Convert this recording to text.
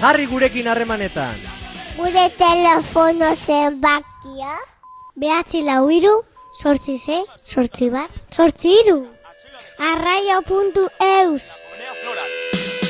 Jarri gurekin harremanetan. Gure telefono zenbakia 943-868-8 3. Arraio.eus